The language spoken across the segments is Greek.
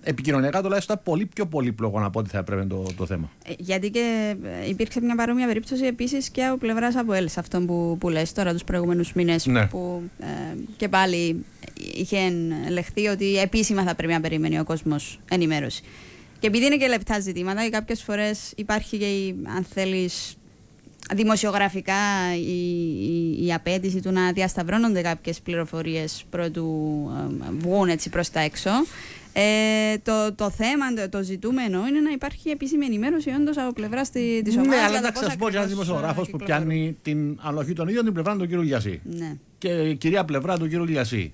επικοινωνιακά τουλάχιστον πολύ πιο πολύπλοκο από ό,τι θα έπρεπε το θέμα. Γιατί και υπήρξε μια παρόμοια περίπτωση επίσης και από πλευράς ΑΠΟΕΛ, σε αυτόν που λες τώρα τους προηγούμενους μήνες. Ναι. Που και πάλι είχε λεχθεί ότι επίσημα θα πρέπει να περιμένει ο κόσμος ενημέρωση. Και επειδή είναι και λεπτά ζητήματα, και κάποιες φορές υπάρχει και αν θέλεις, δημοσιογραφικά η απέτηση του να διασταυρώνονται κάποιες πληροφορίες προτού βγουν έτσι προς τα έξω. Το θέμα, το ζητούμενο είναι να υπάρχει επίσημη ενημέρωση όντως από πλευρά της ομάδας. Ναι, αλλά να σας πω και ένας δημοσιογράφος που πιάνει την ανοχή των ίδιων την πλευρά του κ. Λιασί. Ναι. Και η κυρία πλευρά του κ. Λιασί.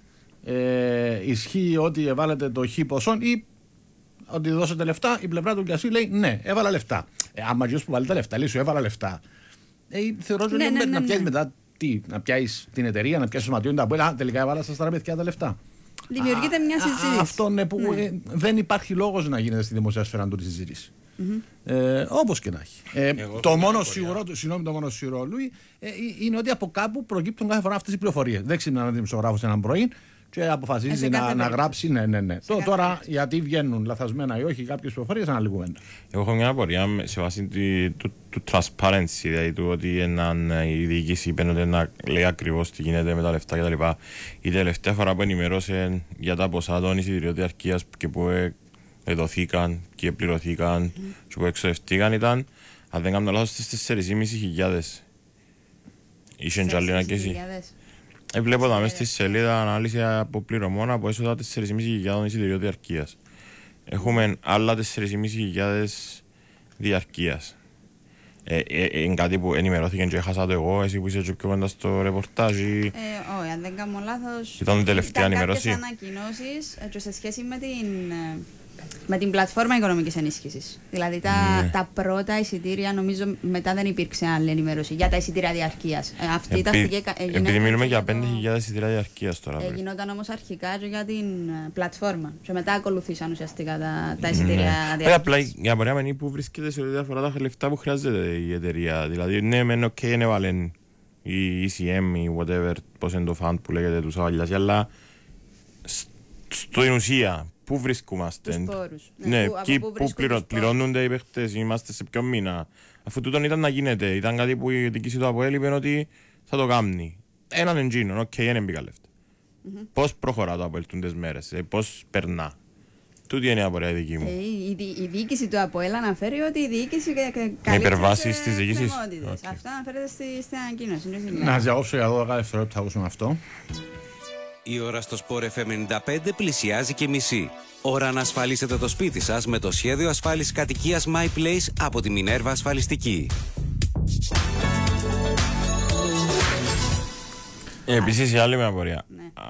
Ισχύει ότι έβαλετε το χ ποσόν ή ότι δώσετε λεφτά, η πλευρά του Λιασί λέει ναι, έβαλα λεφτά. Άμα γιος που βάλει τα λεφτά, λέει σου έβαλα λεφτά. Θεωρώ ότι να πιάσεις μετά να πιάσεις την εταιρεία, να πιάσεις το σωματείο, να πει τελικά έβαλα στα παιδιά τα λεφτά. Δημιουργείται μια συζήτηση. Αυτό ναι, που δεν υπάρχει λόγος να γίνεται στη δημοσία σφαίρα του τη συζήτηση. Όπως και να έχει. Το μόνο σίγουρο, Λουί, είναι ότι από κάπου προκύπτουν κάθε φορά αυτές οι πληροφορίες. Δεν ξυπνάει ένα δημοσιογράφος έναν πρωί και αποφασίζει να γράψει. Ναι. Τώρα γιατί βγαίνουν λαθασμένα ή όχι κάποιες πληροφορίες αναλύουμε. Εγώ έχω μια απορία σε βάση του transparency, δηλαδή του ότι η διοίκηση είπε να λέει ακριβώς τι γίνεται με τα λεφτά κτλ. Η τελευταία φορά που ενημερώσε για τα ποσά των εισιτηριών διαρκείας και που δοθήκαν και πληρωθήκαν και που εξοδευτήκαν ήταν, αν δεν κάνω λάθος, στις 4.500. Είσαι τζαλίνα και εσύ. Βλέπω εδώ μέσα στη σελίδα ανάλυση από πληρωμών από έσοδα 4.500 εισιτηριών διαρκείας. Έχουμε άλλα 4.500 διαρκείας. Είναι κάτι που ενημερώθηκε και έχασα το εγώ, εσύ που είσαι πιο κοντά στο ρεπορτάζ. Όχι, αν δεν κάνω λάθος. Ήταν η τελευταία ενημέρωση. Κάποιες ανακοινώσεις σε σχέση με την πλατφόρμα οικονομικής ενίσχυσης. Δηλαδή τα πρώτα εισιτήρια, νομίζω μετά δεν υπήρξε άλλη ενημέρωση για τα εισιτήρια διαρκείας. Επειδή μιλούμε για 5.000 εισιτήρια διαρκείας τώρα. Γινόταν όμως αρχικά και για την πλατφόρμα. Και μετά ακολουθήσαν ουσιαστικά τα εισιτήρια διαρκείας. Απλά η απορία είναι που βρίσκεται σε ό,τι αφορά τα λεφτά που χρειάζεται η εταιρεία. Δηλαδή, ναι, μεν οκ, είναι βάλεν η ECM ή whatever, πώς είναι το fund που λέγεται του Σαββαλιάς, αλλά στην ουσία. Πού βρισκόμαστε, ναι, πού πληρώνονται οι παίχτες, είμαστε σε ποιο μήνα. Αφού τούτον ήταν να γίνεται, ήταν κάτι που η διοίκηση του ΑΠΟΕΛ είπε ότι θα το κάνει. Έναν εντζίνο, οκ, δεν μπήκα λεφτά. Πώς προχωρά το ΑΠΟΕΛ τούντες μέρες, πώς περνά. Τούτη είναι η απορία δική μου. Η διοίκηση του ΑΠΟΕΛ αναφέρει ότι η διοίκηση με υπερβάσεις της διοίκησης. Αυτό αναφέρεται στην ανακοίνωση. Να διακόψω για 12 δευτερόλεπτα, θα ακούσουμε αυτό. Η ώρα στο Sport FM 95 πλησιάζει και μισή. Ώρα να ασφαλίσετε το σπίτι σας με το σχέδιο ασφάλισης κατοικίας My Place από τη Minerva Ασφαλιστική. Επίσης η άλλη με απορία.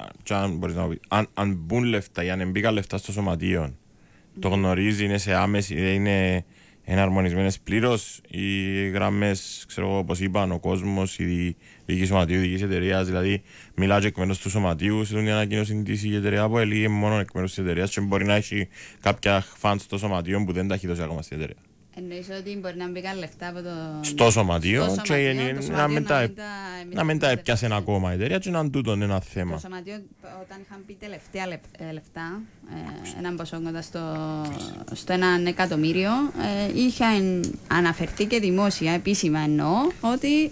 Αν μπουν λεφτά ή αν μπήκαν λεφτά στο σωματείο, το γνωρίζει, είναι σε άμεση, είναι εναρμονισμένες πλήρως οι γραμμές, ξέρω εγώ, όπως είπαν, ο κόσμος, η διοίκηση σωματείου, η διοίκηση εταιρείας, δηλαδή μιλάει και εκ μέρους του σωματείου, σε την ανακοίνωση της η εταιρεία που ελύει μόνο εκ μέρους της εταιρείας και μπορεί να έχει κάποια φαντ στο σωματείο που δεν τα έχει δώσει ακόμα στην εταιρεία. Εννοείς ότι μπορεί να μπήκαν λεφτά από το... στο σωματείο και να μην τα έπιασε ακόμα η εταιρεία και να τούτον ένα θέμα. Το σωματείο όταν είχαν πει τελευταία λεφτά, έναν ποσό κοντά στο 1 εκατομμύριο, είχαν αναφερθεί και δημόσια, επίσημα εννοώ, ότι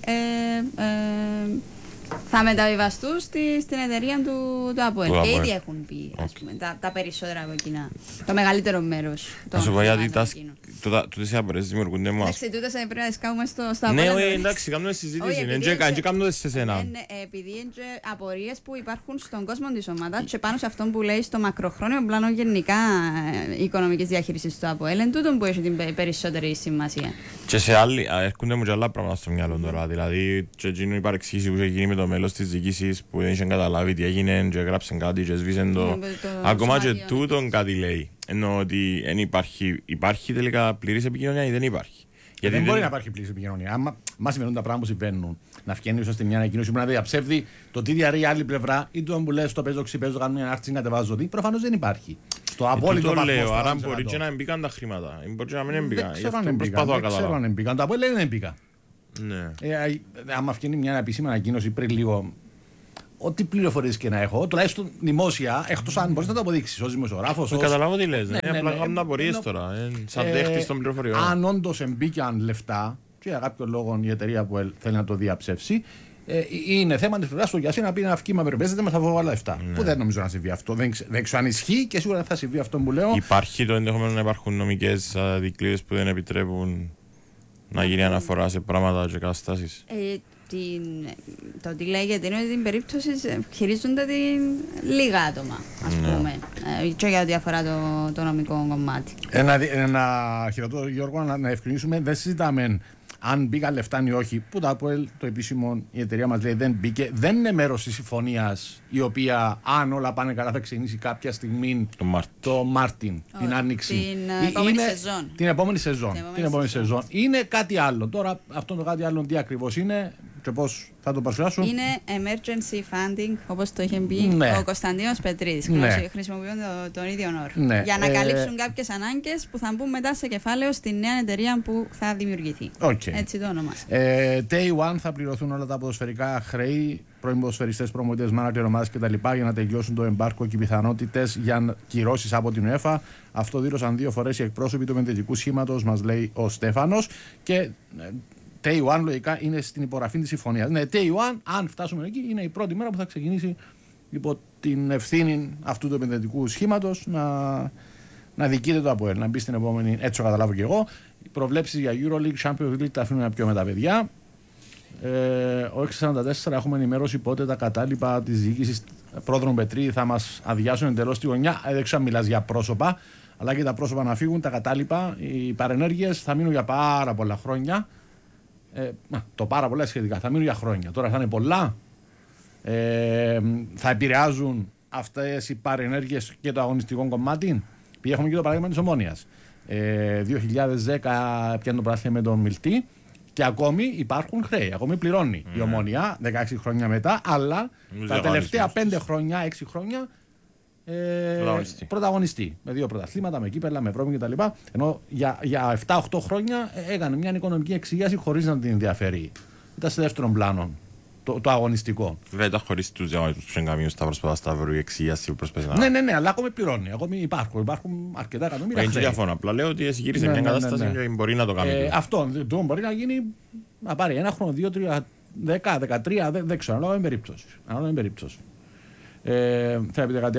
θα μεταβιβαστούν στην εταιρεία του ΑΠΟΕΛ. Και ήδη έχουν πει, ας πούμε, τα περισσότερα από εκείνα. Το μεγαλύτερο μέρος. Να σου πω γιατί τούτες οι απορίες δημιουργούνται μας. Εντάξει, τούτες πρέπει να τις κάνουμε στο ΑΠΟΕΛ. Ναι, εντάξει, κάνουμε συζήτηση. Δεν κάνουμε σε σένα. Επειδή είναι απορίες που υπάρχουν στον κόσμο της ομάδας και πάνω σε αυτό που λέει στο μακροχρόνιο πλάνο γενικά οικονομικής διαχείρισης του ΑΠΟΕΛ, είναι τούτο που έχει την περισσότερη σημασία. Και σε άλλοι, έρχονται μου και άλλα πράγματα στο μυαλό τώρα. Δηλαδή, και εκείνο η παρεξήγηση που είχε γίνει με το μέλος της διοίκησης που δεν είχε καταλάβει τι έγινε και έγραψε κάτι και σβήσαν το... Ακόμα και τούτον κάτι λέει. Ενώ ότι υπάρχει τελικά πλήρης επικοινωνία ή δεν υπάρχει. Γιατί δεν μπορεί να υπάρχει πλήρης επικοινωνία. Αν μας συμβαίνουν τα πράγματα που συμβαίνουν, να βγαίνει ώστε μια ανακοίνωση που να διαψεύδει το τι διαρρεί η άλλη πλευρά ή το που λες το παίζω ξυπέζω, κάνω μια άρτηση, κατεβάζω τι, προφανώς δεν υπάρχει. Στο απόλυτο βαθμό. Το λέω, άρα μπορεί και να εμπήκαν τα χρήματα. Μπορεί και να μην εμπήκαν. Δεν ξέρω αν εμπήκαν. Το απόλυτο δεν εμπήκαν. Ναι. Άμα βγαίνει μια επίσημη ανακοίνωση πριν λίγο ό,τι πληροφορίες και να έχω, τουλάχιστον δημόσια, εκτός αν μπορείς να το αποδείξεις ως δημοσιογράφος. Καταλάβω τι λες. Απλά κάνουν απορίες τώρα. Σαν δέχτης των πληροφοριών. Αν όντως εμπήκαν λεφτά, και για κάποιο λόγο η εταιρεία που θέλει να το διαψεύσει, είναι θέμα της πλευράς του Γιασί να πει ένα αυκήμα περιπέζεται με θα βγάλω λεφτά. Που δεν νομίζω να συμβεί αυτό. Δεν ξέρω αν ισχύει και σίγουρα δεν θα συμβεί αυτό που λέω. Υπάρχει το ενδεχομένο να υπάρχουν νομικές δικλείδες που δεν επιτρέπουν να γίνει αναφορά σε πράγματα και καταστάσεις. Το ότι λέγεται είναι ότι την περίπτωση χειρίζονται λίγα άτομα, ας πούμε, και για ό,τι αφορά το νομικό κομμάτι. Ένα χειρότερο, Γιώργο, να ευκρινίσουμε, δεν συζητάμε αν μπήκαν λεφτά ή όχι, που το επίσημο η εταιρεία μας λέει δεν μπήκε, δεν είναι μέρος της συμφωνίας η οποία, αν όλα πάνε καλά, θα ξεκινήσει κάποια στιγμή το Μάρτιν, την Άνοιξη. Την επόμενη σεζόν. Είναι κάτι άλλο. Τώρα, αυτό το κάτι άλλο τι ακριβώς είναι και πώς θα το παρουσιάσουν. Είναι emergency funding, όπως το είχε πει ο Κωνσταντίνος Πετρίδης. Χρησιμοποιούν τον ίδιο όρο. Για να καλύψουν κάποιες ανάγκες που θα μπουν μετά σε κεφάλαιο στη νέα εταιρεία που θα δημιουργηθεί. Έτσι το ονομάζει. Day one θα πληρωθούν όλα τα ποδοσφαιρικά χρέη, πρώην ποδοσφαιριστές, προμοτές, μάνατζερ, ομάδες κτλ. Για να τελειώσουν το εμπάρκο και οι πιθανότητες για κυρώσεις από την UEFA. Αυτό δήλωσαν 2 φορές οι εκπρόσωποι του επενδυτικού σχήματος, μας λέει ο Στέφανος. Και Day one λογικά είναι στην υπογραφή της συμφωνίας. Ναι, Day one, αν φτάσουμε εκεί, είναι η πρώτη μέρα που θα ξεκινήσει υπό την ευθύνη αυτού του επενδυτικού σχήματος να διοικείται το ΑΠΟΕΛ, να μπει στην επόμενη. Έτσι το καταλάβω και εγώ. Οι προβλέψεις για Euroleague, Champions League τα αφήνουμε πιο με τα παιδιά. Ο 644 έχουμε ενημέρωση πότε τα κατάλοιπα της διοίκησης πρόδρομου Πετρή θα μας αδειάσουν εντελώς τη γωνιά. Δεν ξέρω αν μιλάς για πρόσωπα, αλλά και τα πρόσωπα να φύγουν, τα κατάλοιπα. Οι παρενέργειες θα μείνουν για πάρα πολλά χρόνια. Το πάρα πολλά σχετικά θα μείνουν για χρόνια. Τώρα θα είναι πολλά. Θα επηρεάζουν αυτές οι παρενέργειες και το αγωνιστικό κομμάτι. Έχουμε και το παράδειγμα της Ομόνοιας. 2010 πιάνει το πράσινο με τον Μιλτή και ακόμη υπάρχουν χρέη. Ακόμη πληρώνει η Ομόνια 16 χρόνια μετά, αλλά τα τελευταία 5 χρόνια, 6 χρόνια πρωταγωνιστή. Με 2 πρωταθλήματα, με κύπελα, με Ευρώπη κτλ. Ενώ για 7-8 χρόνια έκανε μια οικονομική εξηγίαση χωρίς να την ενδιαφέρει. Ήταν σε δεύτερον πλάνο το αγωνιστικό. Βέβαια ήταν χωρίς τους διαμέτρους του Σενγκαμίου στα πρόσφατα σταυρού η εξηγίαση που προσπαθεί να. Ναι, αλλά ακόμη πληρώνει. Ακόμη υπάρχουν αρκετά εκατομμύρια. Δεν διαφωνώ. Απλά λέω ότι εσύ γύρισε μια κατάσταση και μπορεί να το κάνει. Αυτό μπορεί να γίνει. Να πάρει 1 χρόνο, 2, 3, 10, 13, δεν ξέρω. Ανάλογα με περίπτωση. Θα πείτε κάτι